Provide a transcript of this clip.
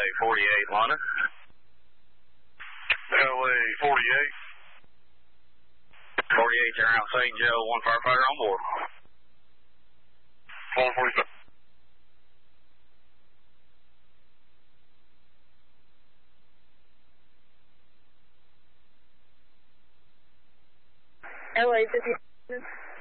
LA 48 London. LA 48. 48, you're out St. Joe, one firefighter on board. 147. LA 50.